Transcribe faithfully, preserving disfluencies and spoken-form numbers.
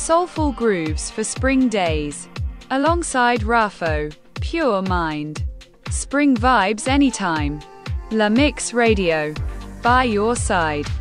Soulful grooves for spring days. Alongside Rafo, Pure Mind. Spring vibes anytime. La Mix Radio. By your side.